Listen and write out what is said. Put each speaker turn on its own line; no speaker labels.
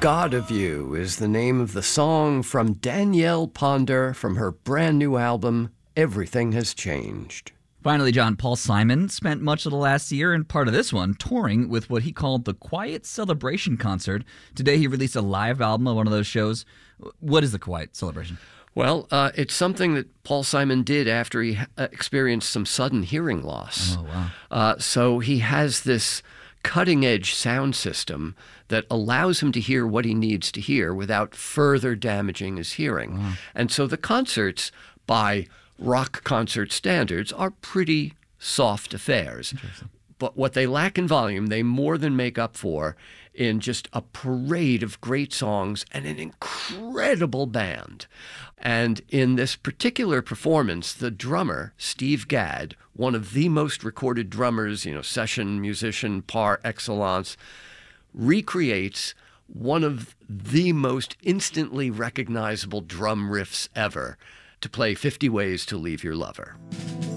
God of You is the name of the song from Danielle Ponder from her brand new album, Everything Has Changed.
Finally, John, Paul Simon spent much of the last year and part of this one touring with what he called the Quiet Celebration Concert. Today he released a live album of one of those shows. What is the Quiet Celebration?
Well, it's something that Paul Simon did after he experienced some sudden hearing loss.
Oh, wow.
So he has this cutting-edge sound system that allows him to hear what he needs to hear without further damaging his hearing.
Wow.
And so the concerts, by rock concert standards, are pretty soft affairs. But what they lack in volume, they more than make up for in just a parade of great songs and an incredible band. And in this particular performance, the drummer, Steve Gadd, one of the most recorded drummers, session musician par excellence, recreates one of the most instantly recognizable drum riffs ever to play 50 Ways to Leave Your Lover.